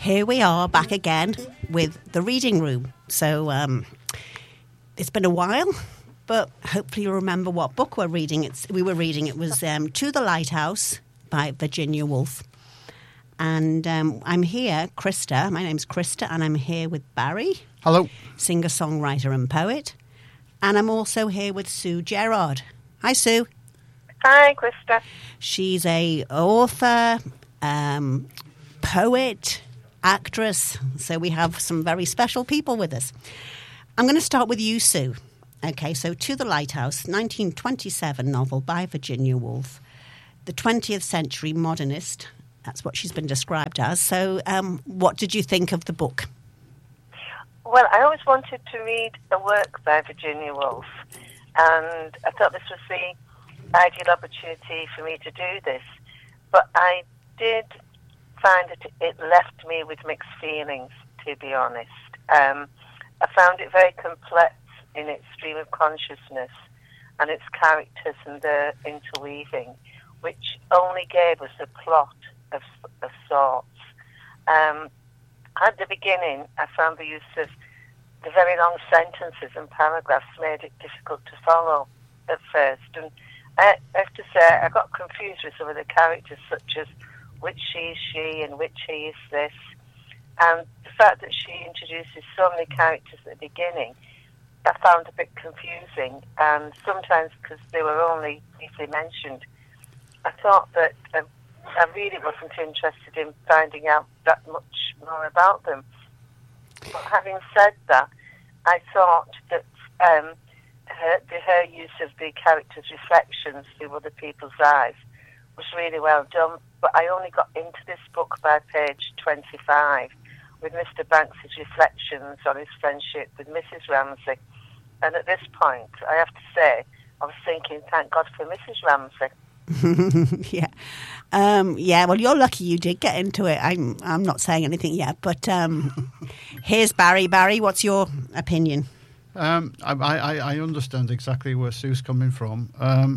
Here we are back again with the reading room. So it's been a while, but hopefully you remember what book we're reading. It was To the Lighthouse by Virginia Woolf. And I'm here, Krista. My name's Krista, and I'm here with Barry. Hello. Singer-songwriter and poet. And I'm also here with Sue Gerard. Hi, Sue. Hi, Krista. She's a author, poet, actress. So we have some very special people with us. I'm going to start with you, Sue. Okay, so To the Lighthouse, 1927 novel by Virginia Woolf. The 20th century modernist. That's what she's been described as. So what did you think of the book? Well, I always wanted to read a work by Virginia Woolf, and I thought this was the ideal opportunity for me to do this. But I did find that it left me with mixed feelings, to be honest. I found it very complex in its stream of consciousness and its characters and their interweaving, which only gave us a plot of sorts. At the beginning, I found the use of the very long sentences and paragraphs made it difficult to follow at first. And I have to say, I got confused with some of the characters, such as which she is she and which he is this. And the fact that she introduces so many characters at the beginning, I found a bit confusing. And sometimes, because they were only briefly mentioned, I thought that I really wasn't interested in finding out that much more about them. But having said that, I thought that her use of the characters' reflections through other people's eyes was really well done. But I only got into this book by page 25 with Mr. Banks' reflections on his friendship with Mrs. Ramsay. And at this point, I have to say, I was thinking, thank God for Mrs. Ramsay. Yeah. Well, you're lucky you did get into it. I'm not saying anything yet, but here's Barry. Barry, what's your opinion? I understand exactly where Sue's coming from.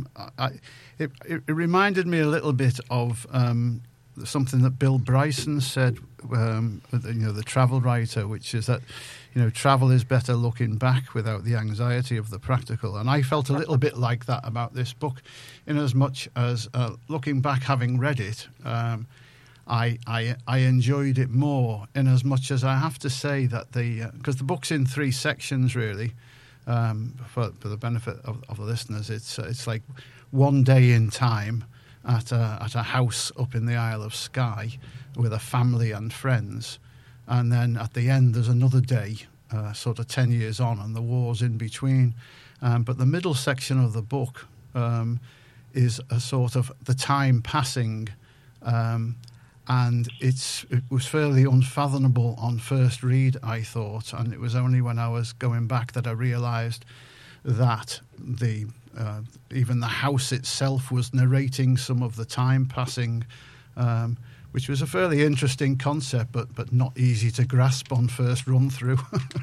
It reminded me a little bit of something that Bill Bryson said, the travel writer, which is that, travel is better looking back without the anxiety of the practical. And I felt a little bit like that about this book, in as much as looking back, having read it, I enjoyed it more, in as much as I have to say that because the book's in 3 sections really, for the benefit of the listeners. It's like one day in time at a house up in the Isle of Skye with a family and friends, and then at the end there's another day, sort of 10 years on, and the war's in between. But the middle section of the book is a sort of the time passing, and it was fairly unfathomable on first read, I thought, and it was only when I was going back that I realised that even the house itself was narrating some of the time passing, which was a fairly interesting concept, but not easy to grasp on first run through.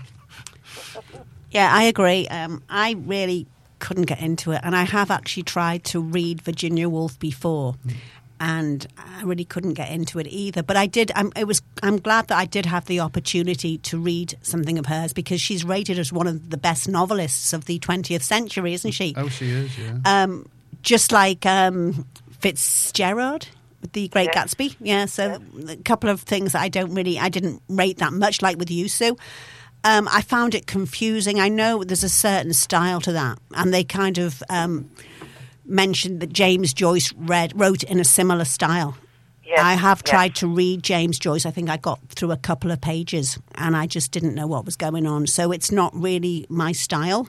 Yeah, I agree. I really couldn't get into it, and I have actually tried to read Virginia Woolf before, and I really couldn't get into it either. But I did. I'm glad that I did have the opportunity to read something of hers, because she's rated as one of the best novelists of the 20th century, isn't she? Oh, she is. Yeah. Just like Fitzgerald with The Great Gatsby. Yeah. So a couple of things that I didn't rate that much, like with you, Sue. I found it confusing. I know there's a certain style to that, and they kind of mentioned that James Joyce wrote in a similar style. Yes, I have tried to read James Joyce. I think I got through a couple of pages, and I just didn't know what was going on. So it's not really my style.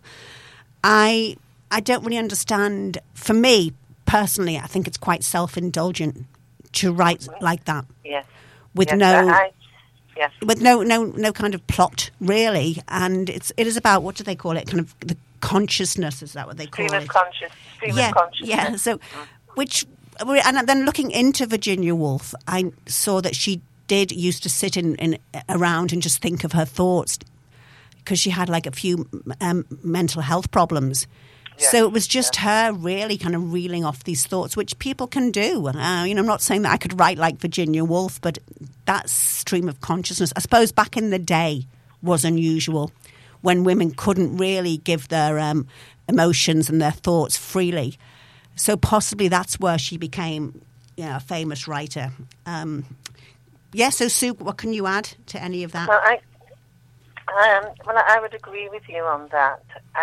I don't really understand. For me, personally, I think it's quite self-indulgent to write like that. Yes. With with no kind of plot, really. And it is about, what do they call it? Kind of the consciousness, is that what they call it? Stream of consciousness. Yeah. So, and then looking into Virginia Woolf, I saw that she used to sit around and just think of her thoughts, because she had like a few mental health problems. Yes. So it was just her really kind of reeling off these thoughts, which people can do. I'm not saying that I could write like Virginia Woolf, but that stream of consciousness, I suppose back in the day, was unusual, when women couldn't really give their emotions and their thoughts freely. So possibly that's where she became, a famous writer. So Sue, what can you add to any of that? Well, I would agree with you on that.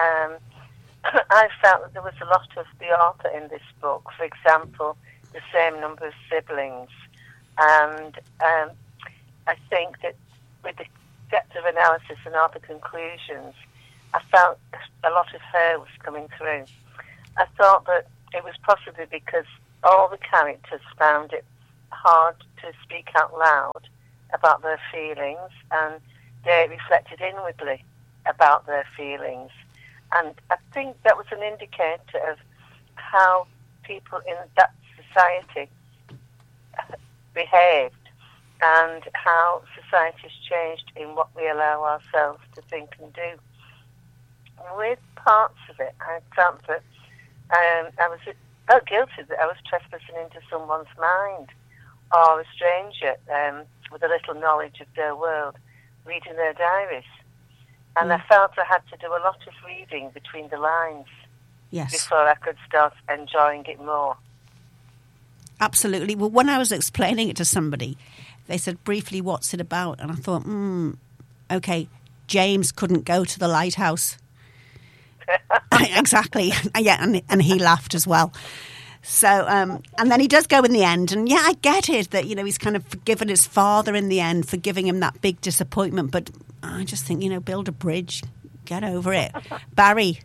I felt that there was a lot of the author in this book. For example, the same number of siblings. And I think that with the depth of analysis and all the conclusions, I felt a lot of her was coming through. I thought that it was possibly because all the characters found it hard to speak out loud about their feelings, and they reflected inwardly about their feelings. And I think that was an indicator of how people in that society behaved and how society's changed in what we allow ourselves to think and do. With parts of it, I felt that I felt guilty that I was trespassing into someone's mind, or a stranger with a little knowledge of their world, reading their diaries. And I felt I had to do a lot of reading between the lines before I could start enjoying it more. Absolutely. Well, when I was explaining it to somebody, they said briefly, what's it about? And I thought, okay, James couldn't go to the lighthouse. Exactly. Yeah, and he laughed as well. So, and then he does go in the end. And yeah, I get it that, he's kind of forgiven his father in the end for giving him that big disappointment. But I just think, build a bridge, get over it. Barry.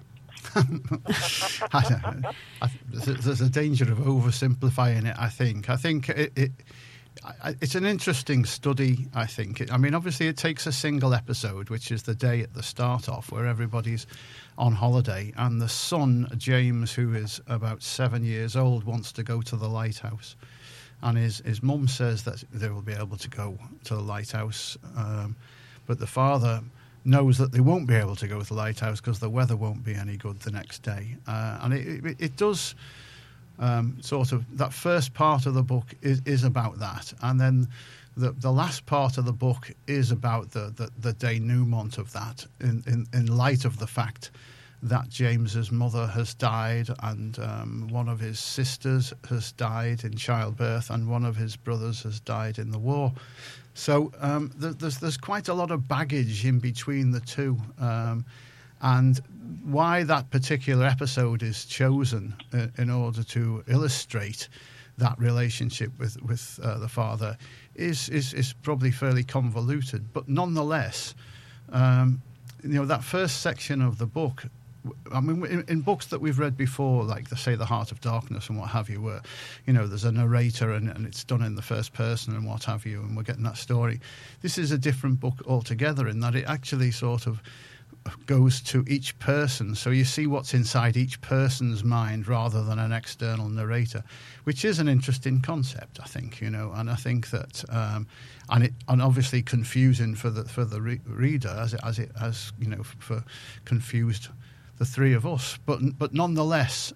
There's a danger of oversimplifying it, I think. I think it's an interesting study, I think. Obviously it takes a single episode, which is the day at the start off, where everybody's on holiday, and the son, James, who is about 7 years old, wants to go to the lighthouse. And his mum says that they will be able to go to the lighthouse, but the father knows that they won't be able to go to the lighthouse because the weather won't be any good the next day. And it does sort of, that first part of the book is about that. And then the last part of the book is about the denouement of that in light of the fact that James's mother has died, and one of his sisters has died in childbirth, and one of his brothers has died in the war. So there's quite a lot of baggage in between the two, and why that particular episode is chosen in order to illustrate that relationship with the father is probably fairly convoluted, but nonetheless, that first section of the book. In books that we've read before, like say The Heart of Darkness and what have you, where there's a narrator and it's done in the first person and what have you, and we're getting that story. This is a different book altogether in that it actually sort of goes to each person, so you see what's inside each person's mind rather than an external narrator, which is an interesting concept, I think. And I think that and obviously confusing for the reader as it has for confused the three of us, but nonetheless,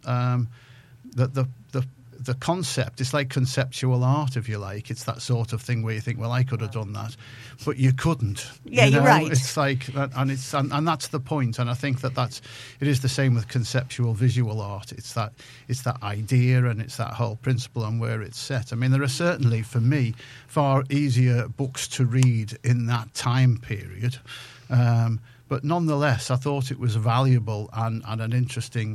the concept, it's like conceptual art, if you like. It's that sort of thing where you think, well, I could have done that, but you couldn't. Yeah, you're right. It's like, and that's the point. And I think it is the same with conceptual visual art. It's that idea and it's that whole principle and where it's set. There are certainly, for me, far easier books to read in that time period. But nonetheless, I thought it was valuable and an interesting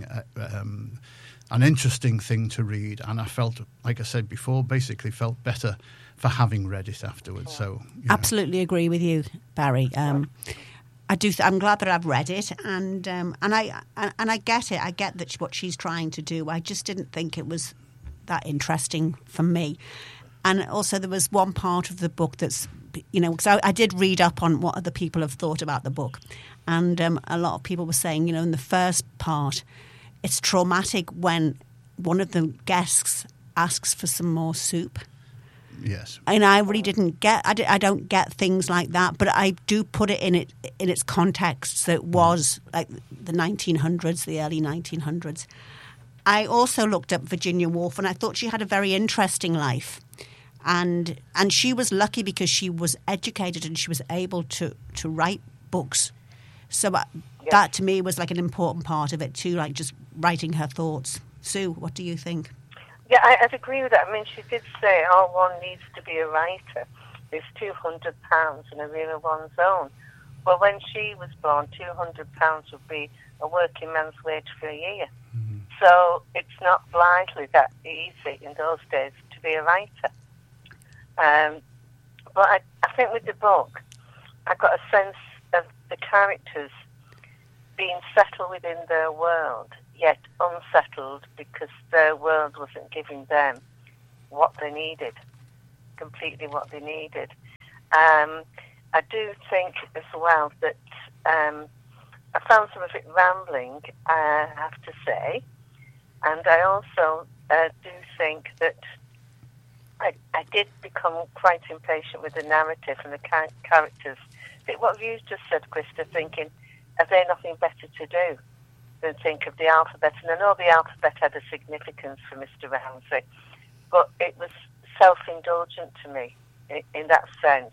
thing to read, and I felt, like I said before, basically felt better for having read it afterwards. So, absolutely agree with you, Barry. I do. I'm glad that I've read it, and I get it. I get that what she's trying to do. I just didn't think it was that interesting for me. And also, there was one part of the book that's, because I did read up on what other people have thought about the book, and a lot of people were saying, in the first part, it's traumatic when one of the guests asks for some more soup. Yes. And I really didn't get. I don't get things like that, but I do put it in its context. So it was like the 1900s, the early 1900s. I also looked up Virginia Woolf, and I thought she had a very interesting life. And she was lucky because she was educated and she was able to write books. So that to me was like an important part of it too, like just writing her thoughts. Sue, what do you think? Yeah, I'd agree with that. I mean, she did say all one needs to be a writer is £200 and a room of one's own. Well, when she was born, £200 would be a working man's wage for a year. Mm-hmm. So it's not blithely that easy in those days to be a writer. But I think with the book, I got a sense of the characters being settled within their world, yet unsettled because their world wasn't giving them what they needed, completely what they needed. I do think as well that I found some of it rambling, I have to say, and I also do think that I did become quite impatient with the narrative and the characters. What you just said, Krista, thinking, have they nothing better to do than think of the alphabet? And I know the alphabet had a significance for Mr. Ramsay, but it was self-indulgent to me in that sense.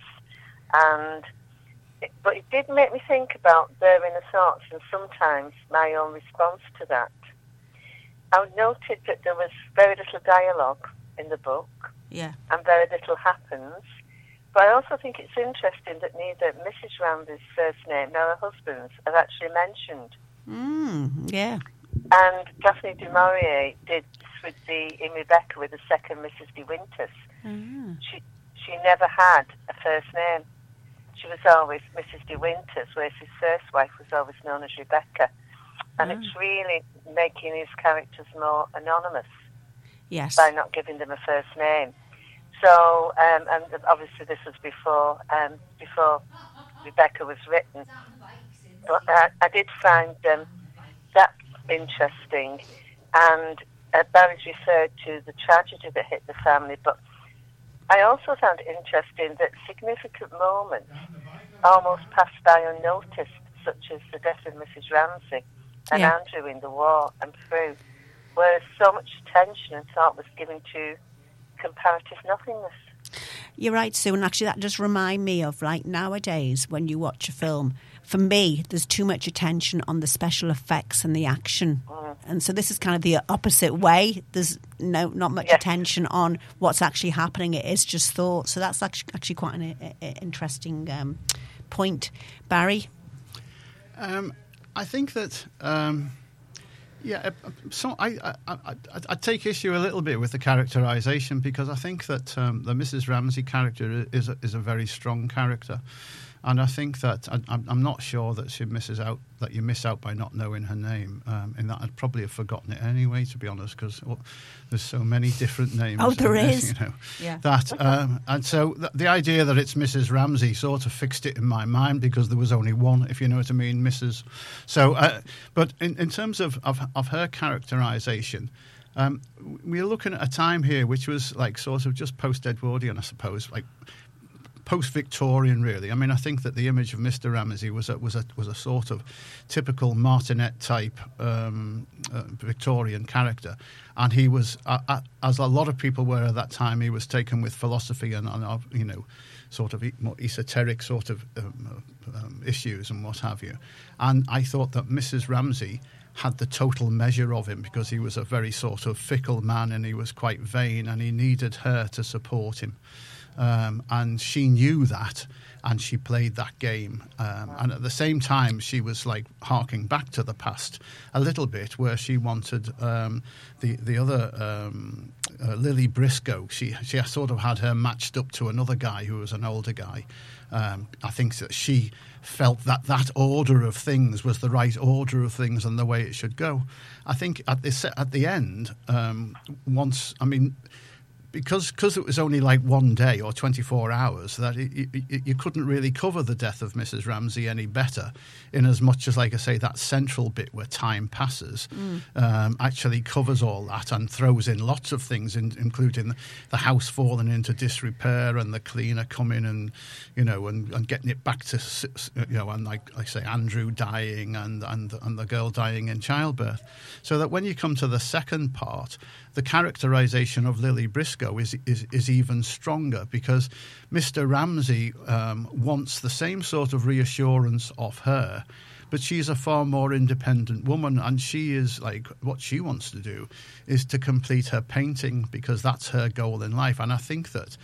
But it did make me think about their inner thoughts and sometimes my own response to that. I noted that there was very little dialogue in the book, and very little happens. But I also think it's interesting that neither Mrs. Ramsay's first name nor her husband's are actually mentioned. Yeah. And Daphne du Maurier did this in Rebecca with the second Mrs. de Winters. She never had a first name. She was always Mrs. de Winters, whereas his first wife was always known as Rebecca. And it's really making his characters more anonymous by not giving them a first name. So, and obviously this was before Rebecca was written. But I did find that interesting. And Barry's referred to the tragedy that hit the family, but I also found it interesting that significant moments almost passed by unnoticed, such as the death of Mrs. Ramsay and Andrew in the war and through, where so much attention and thought was given to comparative nothingness. You're right, Sue, and actually that does remind me of, like, nowadays when you watch a film, for me, there's too much attention on the special effects and the action. And so this is kind of the opposite way. There's not much attention on what's actually happening. It is just thought. So that's actually quite an interesting point. Barry? I think that... so I take issue a little bit with the characterisation because I think that the Mrs. Ramsay character is a very strong character, and I think that I'm not sure that she misses out, that you miss out by not knowing her name. In that I'd probably have forgotten it anyway, to be honest, because there's so many different names. Oh, there is. You know, that and so the idea that it's Mrs. Ramsay sort of fixed it in my mind because there was only one, if you know what I mean, Mrs. So, but in terms of her characterisation, we're looking at a time here which was like sort of just post-Edwardian, I suppose, like post-Victorian, really. I mean, I think that the image of Mr. Ramsay was a sort of typical martinet type Victorian character, and he was, as a lot of people were at that time, he was taken with philosophy and you know, sort of more esoteric sort of issues and what have you. And I thought that Mrs. Ramsay had the total measure of him because he was a very sort of fickle man and he was quite vain and he needed her to support him. And she knew that, and she played that game. And at the same time, she was like harking back to the past a little bit, where she wanted the other Lily Briscoe. She sort of had her matched up to another guy who was an older guy. I think that she felt that order of things was the right order of things and the way it should go. I think at the end, because it was only like one day or 24 hours, that you couldn't really cover the death of Mrs. Ramsay any better, in as much as, like I say, that central bit where time passes actually covers all that and throws in lots of things, including the house falling into disrepair and the cleaner coming and, you know, and getting it back to, you know, and like I say, Andrew dying and the girl dying in childbirth. So that when you come to the second part, the characterisation of Lily Briscoe Briscoe is even stronger, because Mr. Ramsay wants the same sort of reassurance of her, but she's a far more independent woman, and she is like, what she wants to do is to complete her painting, because that's her goal in life. And I think that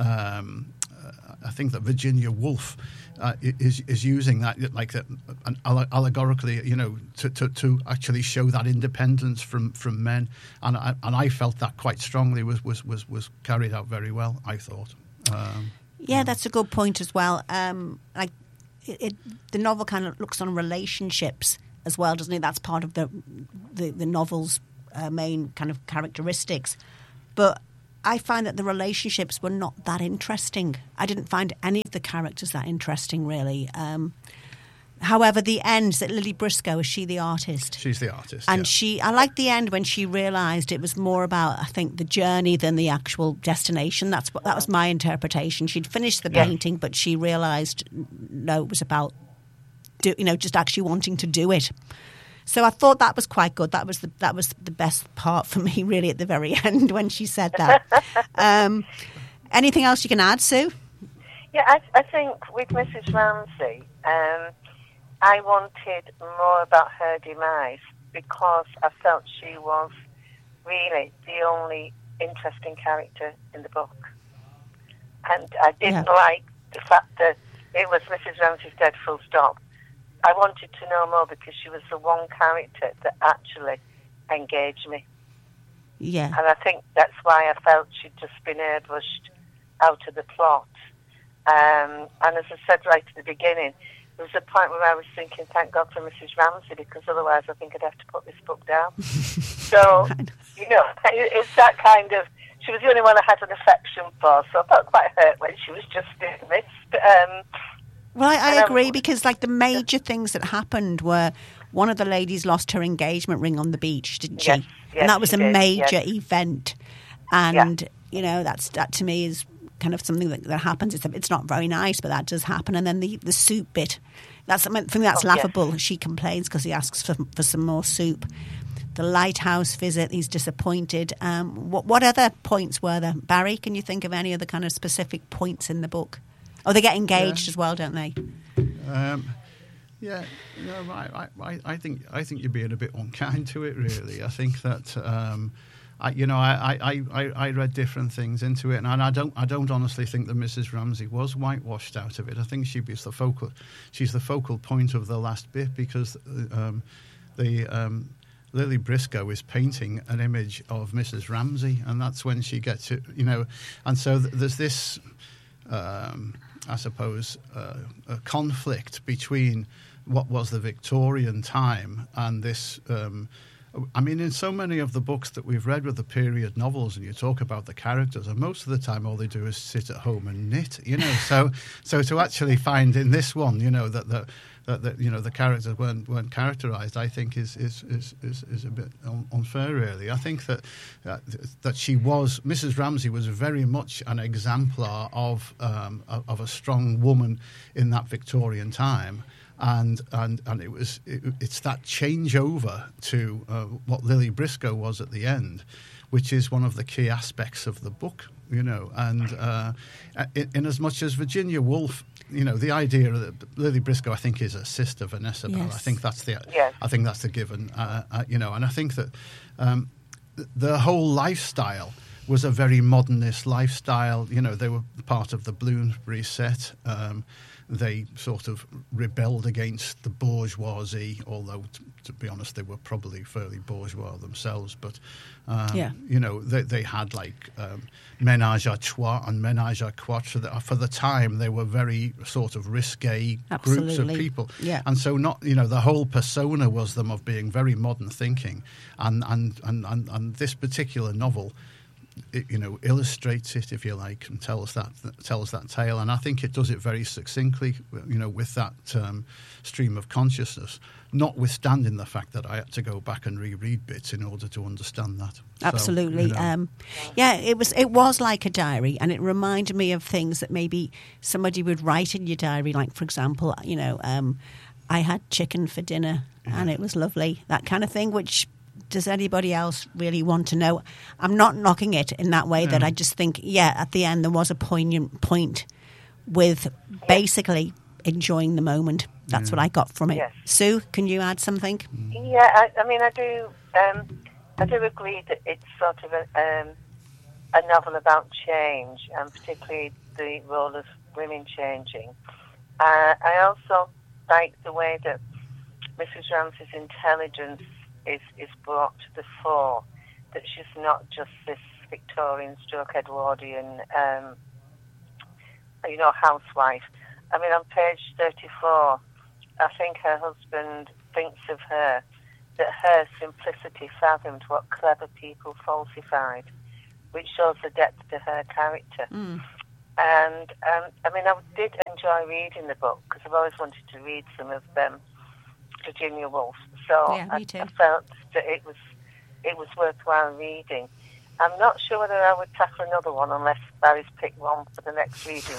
Virginia Woolf is using that like allegorically, to actually show that independence from men, and I felt that quite strongly was carried out very well, I thought. That's a good point as well. The novel kind of looks on relationships as well, doesn't it? That's part of the novel's main kind of characteristics. But I find that the relationships were not that interesting. I didn't find any of the characters that interesting, really. However, the end, that Lily Briscoe, is she the artist? She's the artist, and I liked the end when she realised it was more about, I think, the journey than the actual destination. That was my interpretation. She'd finished the painting, but she realised, no, it was about, just actually wanting to do it. So I thought that was quite good. That was the best part for me, really, at the very end when she said that. Anything else you can add, Sue? Yeah, I think with Mrs. Ramsay, I wanted more about her demise, because I felt she was really the only interesting character in the book. And I didn't like the fact that it was Mrs. Ramsay's dead, full stop. I wanted to know more, because she was the one character that actually engaged me. Yeah. And I think that's why I felt she'd just been airbrushed out of the plot. And as I said right at the beginning, there was a point where I was thinking, thank God for Mrs. Ramsay, because otherwise I think I'd have to put this book down. So, it's that kind of, she was the only one I had an affection for, so I felt quite hurt when she was just dismissed. Well, I agree, because like the major things that happened were, one of the ladies lost her engagement ring on the beach, didn't she? Yes, and that was a major event. And, that to me is kind of something that happens. It's not very nice, but that does happen. And then the soup bit, that's something that's laughable. Yes. She complains because he asks for some more soup. The lighthouse visit, he's disappointed. What other points were there? Barry, can you think of any other kind of specific points in the book? Oh, they get engaged as well, don't they? I think you're being a bit unkind to it, really. I think that I read different things into it, and I don't honestly think that Mrs. Ramsay was whitewashed out of it. I think she's the focal point of the last bit, because Lily Briscoe is painting an image of Mrs. Ramsay, and that's when she gets it, and so there's this. I suppose, a conflict between what was the Victorian time and this. In so many of the books that we've read with the period novels, and you talk about the characters, and most of the time all they do is sit at home and knit. So to actually find in this one, that the characters weren't characterized, I think is a bit unfair, really. I think that Mrs. Ramsay was very much an exemplar of a strong woman in that Victorian time, and it's that changeover to what Lily Briscoe was at the end, which is one of the key aspects of the book. And in as much as Virginia Woolf, the idea that Lily Briscoe, I think, is a sister Vanessa Bell. Yes. I think that's the given. And I think that the whole lifestyle was a very modernist lifestyle. They were part of the Bloomsbury set. They sort of rebelled against the bourgeoisie, although, to be honest, they were probably fairly bourgeois themselves. But, they had like ménage à trois and ménage à quatre. For the time, they were very sort of risque groups of people. Yeah. And so the whole persona was them of being very modern thinking. And this particular novel, it, illustrates it, if you like, and tells that tale. And I think it does it very succinctly, with that stream of consciousness, notwithstanding the fact that I had to go back and reread bits in order to understand that. Absolutely. It was like a diary, and it reminded me of things that maybe somebody would write in your diary. Like, for example, I had chicken for dinner and it was lovely, that kind of thing, which does anybody else really want to know? I'm not knocking it in that way. That I just think, at the end there was a poignant point with basically enjoying the moment. That's what I got from it. Yes. Sue, can you add something? Yeah, I mean, I do agree that it's sort of a novel about change, and particularly the role of women changing. I also like the way that Mrs. Ramsay's intelligence is brought to the fore, that she's not just this Victorian stroke Edwardian, housewife. I mean, on page 34, I think her husband thinks of her, that her simplicity fathomed what clever people falsified, which shows the depth to her character. And, I mean, I did enjoy reading the book, because I've always wanted to read some of Virginia Woolf. So I felt that it was worthwhile reading. I'm not sure whether I would tackle another one unless Barry's picked one for the next reading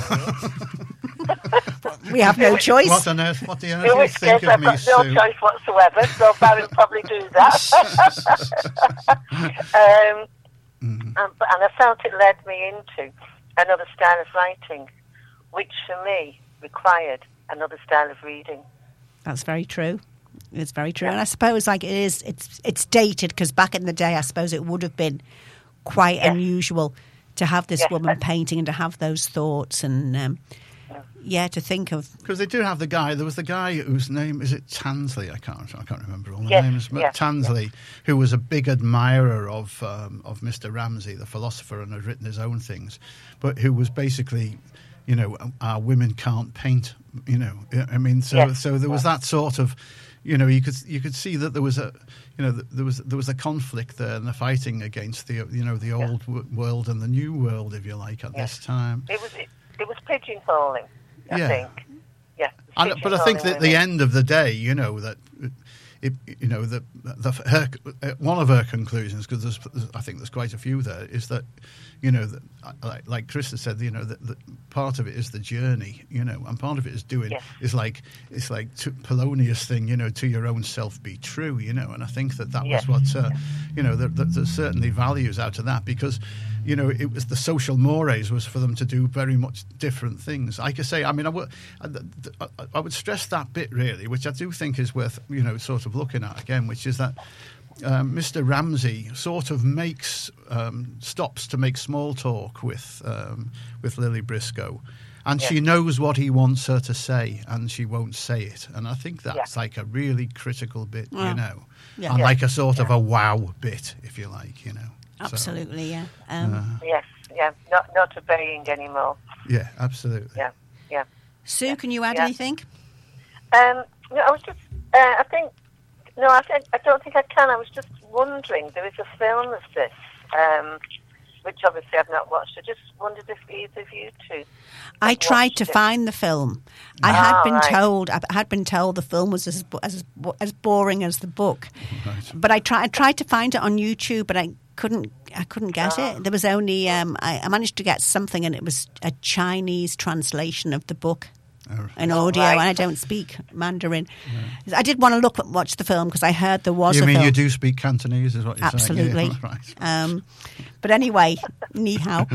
week. We have no choice. What on earth? What do you think of me, Sue? I've got no choice whatsoever, so Barry will probably do that. And I felt it led me into another style of writing, which for me required another style of reading. That's very true. It's very true. And I suppose it's dated, because back in the day I suppose it would have been quite unusual to have this woman painting and to have those thoughts and to think of. Because they do have the guy. There was the guy whose name is it Tansley. I can't remember all the names. But Tansley, who was a big admirer of Mr. Ramsay, the philosopher, and had written his own things, but who was basically, our women can't paint. I mean, so there was that sort of. You could see that there was there was a conflict there and the fighting against the old world and the new world, if you like, at this time. It was pigeonholing, I think. Yeah. But I think that at the end of the day, one of her conclusions, because I think there's quite a few there, is that like Krista said, that part of it is the journey, and part of it is doing it's like Polonius thing, to your own self be true, and I think that was what there's certainly values out of that, because it was the social mores was for them to do very much different things. Like I say, I mean, I would stress that bit really, which I do think is worth sort of looking at again, which is that Mr. Ramsay sort of stops to make small talk with Lily Briscoe, and she knows what he wants her to say, and she won't say it. And I think that's like a really critical bit, and like a sort of a wow bit, if you like, Absolutely, not obeying anymore. Yeah, absolutely. Yeah. Sue, can you add anything? I was just. I don't think I can. I was just wondering. There is a film of this, which obviously I've not watched. I just wondered if either of you two. I tried to find the film. I had been told the film was as boring as the book, but I tried to find it on YouTube, but I couldn't get it. There was only I managed to get something, and it was a Chinese translation of the book. An audio, and I don't speak Mandarin. I did want to watch the film because I heard there was a film. You mean you do speak Cantonese, is what you're saying? Absolutely. Yeah, right. But anyway, ni hao.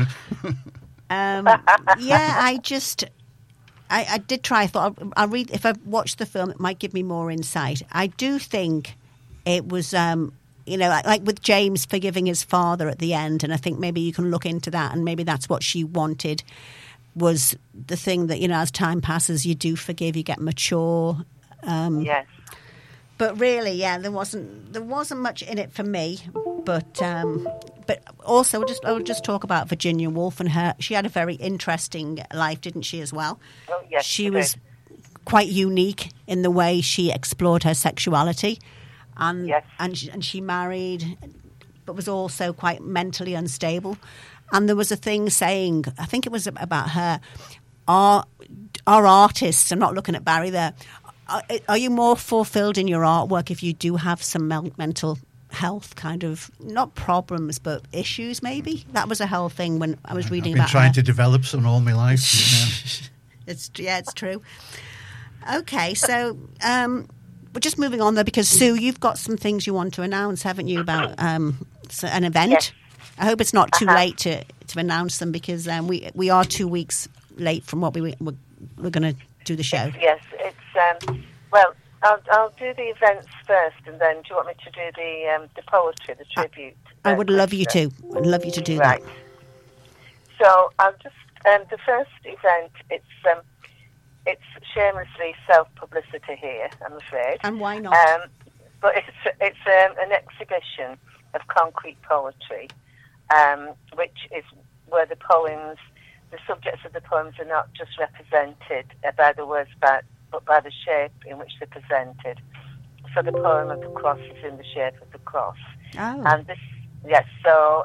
I did try. I thought I'll read. If I watch the film, it might give me more insight. I do think it was, like with James forgiving his father at the end, and I think maybe you can look into that, and maybe that's what she wanted. Was the thing that as time passes, you do forgive, you get mature. Yes. But really, there wasn't much in it for me. But also, I'll just talk about Virginia Woolf and her. She had a very interesting life, didn't she, as well? Oh yes. She was quite unique in the way she explored her sexuality, and she married, but was also quite mentally unstable. And there was a thing saying, I think it was about her, are artists, I'm not looking at Barry there, are you more fulfilled in your artwork if you do have some mental health kind of, not problems, but issues maybe? That was a whole thing when I was reading about her. I've been trying to develop some all my life. It's true. Okay, so But just moving on, though, because, Sue, you've got some things you want to announce, haven't you, about an event? Yes. I hope it's not too late to announce them, because we are 2 weeks late from what we're going to do the show. Yes, it's well, I'll do the events first, and then do you want me to do the poetry, the tribute? I would love you to. I'd love you to do right. that. So I'll just the first event. It's shamelessly self-publicity here, I'm afraid. And why not? But it's an exhibition of concrete poetry, which is where the subjects of the poems are not just represented by the words, but by the shape in which they're presented. So the poem of the cross is in the shape of the cross. Oh. And this, yes. So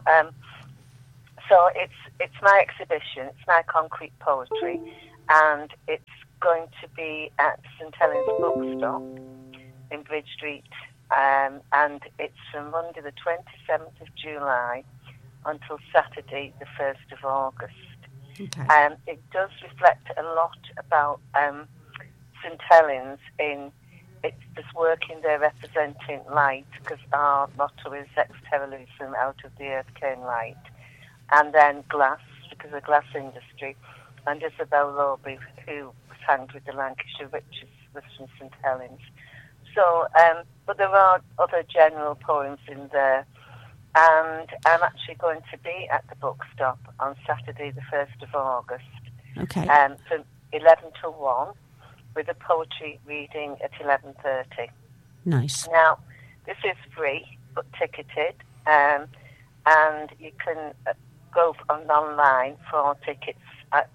it's my exhibition. It's my concrete poetry, and it's going to be at St Helens Bookstop in Bridge Street, and it's from Monday the 27th of July until Saturday the 1st of August. Okay. It does reflect a lot about St Helens in this work in there representing light, because our motto is Ex Terra Lucem, out of the earth came light, and then glass, because of the glass industry, and Isabel Lawbury, who was hanged with the Lancashire Witches, was from St Helens. So, but there are other general poems in there, and I'm actually going to be at the bookstop on Saturday the 1st of August, Okay. from 11 to 1, with a poetry reading at 11:30. Nice. Now, this is free, but ticketed, and you can go online for tickets at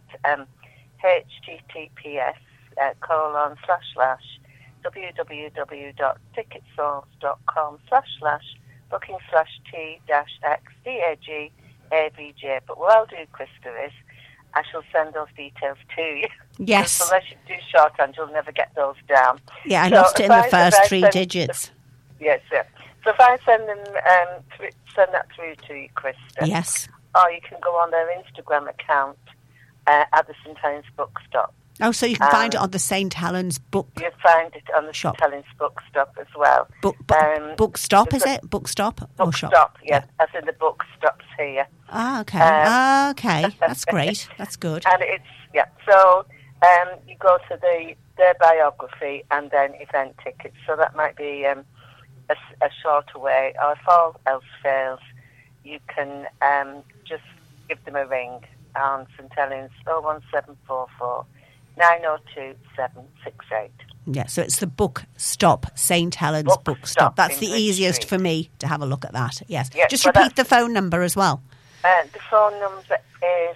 https://www.ticketsource.com/booking/t-x-DAG-AVJ. But what I'll do, Krista, is I shall send those details to you. Yes. So unless you do shorthand, you'll never get those down. Yeah, I lost it in the first three digits. Yes, yeah. So if I send that through to you, Krista. Yes. Or you can go on their Instagram account at the St Helens Bookstop. Oh, so you can find it on the St Helens book. You find it on the Shop. St Helens Bookstop as well. Bookstop, is it? Bookstop or shop? Bookstop, yeah, as in the bookstops here. Ah, okay. Okay, that's great. That's good. And it's, yeah, so you go to their biography and then event tickets. So that might be a shorter way. Or if all else fails, you can just give them a ring on St Helens 01744 902 768. Yeah, so it's the Bookstop, St Helens Bookstop. That's the easiest for me to have a look at that. Yes. Just repeat the phone number as well. The phone number is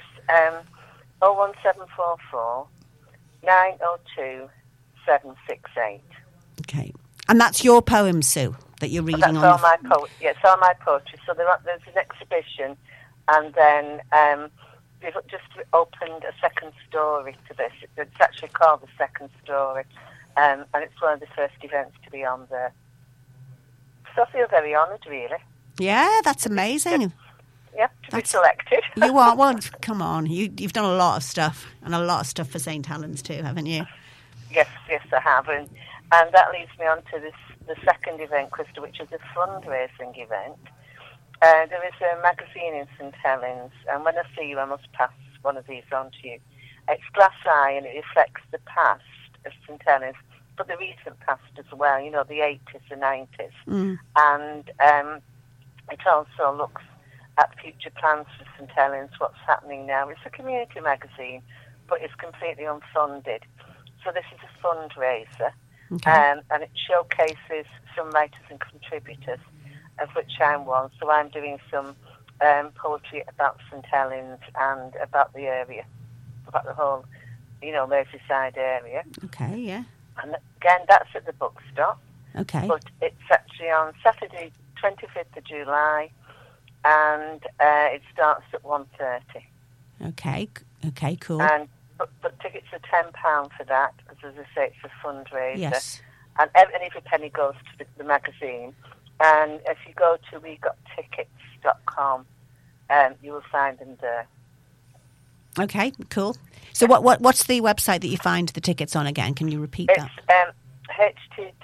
01744 902 768. Okay. And that's your poem, Sue, that you're reading That's on. all my poetry. Yeah, it's all my poetry. So there's an exhibition, and then we've just opened a second story to this. It's actually called the Second Story, and it's one of the first events to be on there. So I feel very honoured, really. Yeah, that's amazing. Yeah, to be selected. You are. Well, come on. You've done a lot of stuff, and a lot of stuff for St Helens too, haven't you? Yes, I have. And that leads me on to the second event, Krista, which is a fundraising event. There is a magazine in St Helens, and when I see you, I must pass one of these on to you. It's Glass Eye, and it reflects the past of St Helens, but the recent past as well, you know, the 80s, the 90s. Mm. And it also looks at future plans for St Helens, what's happening now. It's a community magazine, but it's completely unfunded. So this is a fundraiser, Okay. and it showcases some writers and contributors, of which I'm one. So I'm doing some poetry about St Helens and about the area, about the whole, you know, Merseyside area. Okay, yeah. And again, that's at the bookstop. Okay. But it's actually on Saturday, 25th of July, and it starts at 1:30. Okay, cool. But tickets are £10 for that, because as I say, it's a fundraiser. Yes. And every penny goes to the magazine. And if you go to wegottickets.com, you will find them there. Okay, cool. So what's the website that you find the tickets on again? Can you repeat that? It's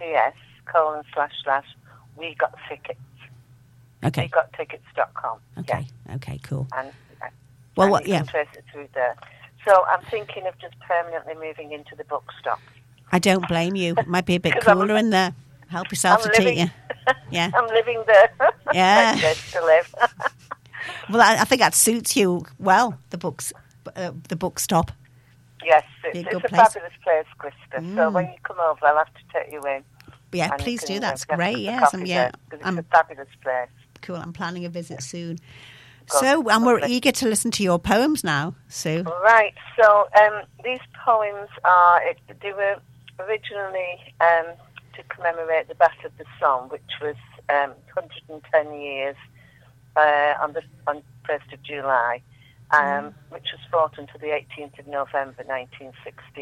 we got tickets. Okay. WeGotTickets.com. Okay. Yeah. Okay. Cool. And Well, you can trace it through there. So I'm thinking of just permanently moving into the bookstop. I don't blame you. It might be a bit cooler in there. Help yourself to tea. Yeah. I'm living there. Yeah. Place to live. Well, I think that suits you well. The bookstop. Yes, it's a fabulous place, Krista. So when you come over, I'll have to take you in. Yeah, please do. That's great. Yes, it's a fabulous place. Cool. I'm planning a visit soon. And we're eager to listen to your poems now, Sue. Right. So these poems they were originally to commemorate the Battle of the Somme, which was 110 years on 1st of July, which was fought until the 18th of November 1916.